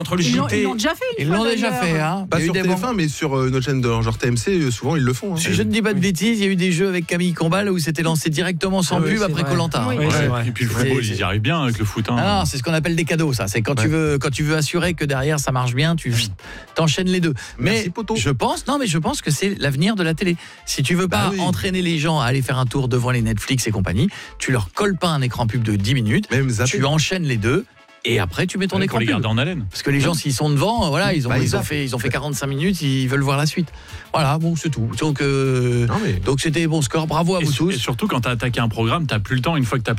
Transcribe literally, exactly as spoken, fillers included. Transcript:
Entre le Ils l'ont, J T. ils l'ont déjà fait. Ils l'ont déjà fait, hein. Pas sur T F un, mais sur euh, notre chaîne de genre T M C, souvent ils le font. Hein. Si je ne dis pas de bêtises, il y a eu des jeux avec Camille Combal où c'était lancé directement sans Ah oui, pub c'est après vrai. Koh-Lanta. Oui. Ouais, c'est vrai. Et puis le C'est- football, c'est- ils y arrivent bien avec le foot. Hein. Ah non, c'est ce qu'on appelle des cadeaux, ça. C'est quand Ouais. tu veux, quand tu veux assurer que derrière ça marche bien, tu t'enchaînes les deux. Merci, mais poto. je pense, non, mais je pense que c'est l'avenir de la télé. Si tu veux pas Bah oui. entraîner les gens à aller faire un tour devant les Netflix et compagnie, tu leur colles pas un écran pub de dix minutes, Même zapper. tu enchaînes les deux. Et après, tu mets ton Ouais, écran pour les pub. garder en haleine. Parce que les gens, s'ils sont devant, voilà, ils ont, Bah, ils ils ont zappent. fait, ils ont fait quarante-cinq minutes, ils veulent voir la suite. Voilà, bon, c'est tout. Donc, euh, Non, mais... donc c'était bon score. Bravo à Et, vous su- tous. et surtout, quand tu as attaqué un programme, tu n'as plus le temps, une fois que tu as